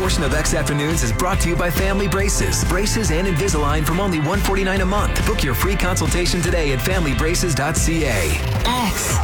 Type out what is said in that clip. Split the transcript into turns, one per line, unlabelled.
portion of X Afternoons is brought to you by Family Braces. Braces and Invisalign from only $149 a month. Book your free consultation today at familybraces.ca.
X.